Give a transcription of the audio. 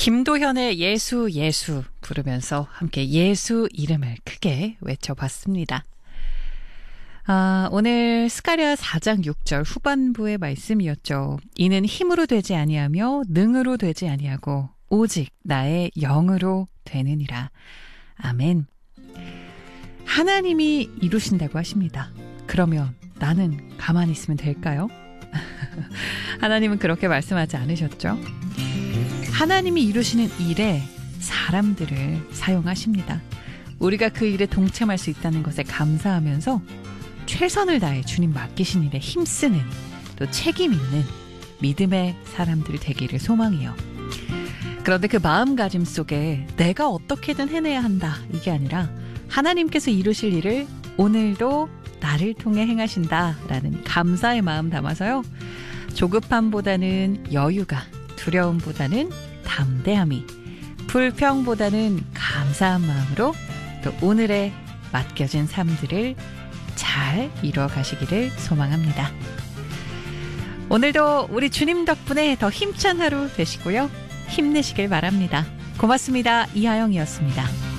김도현의 예수 예수 부르면서 함께 예수 이름을 크게 외쳐봤습니다. 오늘 스가랴 4장 6절 후반부의 말씀이었죠. 이는 힘으로 되지 아니하며 능으로 되지 아니하고 오직 나의 영으로 되느니라. 아멘. 하나님이 이루신다고 하십니다. 그러면 나는 가만히 있으면 될까요? 하나님은 그렇게 말씀하지 않으셨죠? 하나님이 이루시는 일에 사람들을 사용하십니다. 우리가 그 일에 동참할 수 있다는 것에 감사하면서 최선을 다해 주님 맡기신 일에 힘쓰는, 또 책임 있는 믿음의 사람들이 되기를 소망해요. 그런데 그 마음가짐 속에 내가 어떻게든 해내야 한다, 이게 아니라 하나님께서 이루실 일을 오늘도 나를 통해 행하신다라는 감사의 마음 담아서요, 조급함보다는 여유가, 두려움보다는 담대함이, 불평보다는 감사한 마음으로 또 오늘의 맡겨진 삶들을 잘 이루어 가시기를 소망합니다. 오늘도 우리 주님 덕분에 더 힘찬 하루 되시고요. 힘내시길 바랍니다. 고맙습니다. 이하영이었습니다.